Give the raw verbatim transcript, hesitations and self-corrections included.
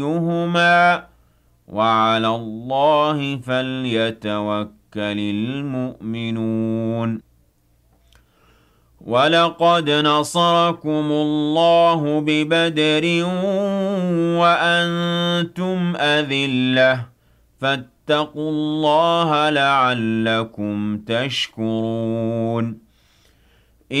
يهما وعلى الله فليتوكل المؤمنون ولقد نصركم الله ببدر وأنتم أذلة فاتقوا الله لعلكم تشكرون